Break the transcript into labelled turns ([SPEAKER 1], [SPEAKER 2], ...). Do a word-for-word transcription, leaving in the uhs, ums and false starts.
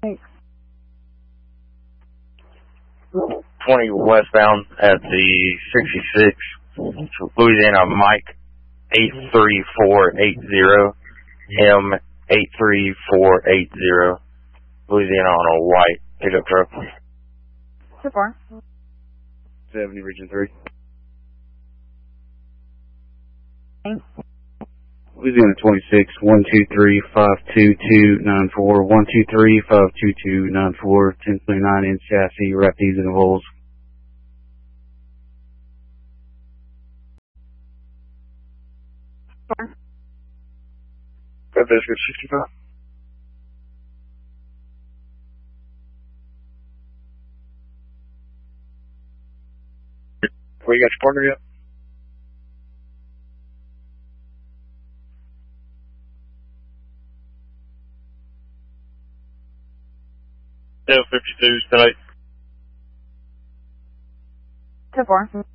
[SPEAKER 1] twenty westbound at the sixty-six, Louisiana Mike eight three four eight zero, M eight three four eight zero, Louisiana on a white pickup truck.
[SPEAKER 2] So far.
[SPEAKER 1] seventy, region three.
[SPEAKER 2] Thanks.
[SPEAKER 3] Louisiana twenty-six, one two three five two two nine four, one two three five two two nine four, ten twenty-nine inch chassis, wrap these in the holes.
[SPEAKER 2] Far.
[SPEAKER 1] Got this good sixty-five. Where you got your partner yet? L fifty-two tonight.
[SPEAKER 2] So far.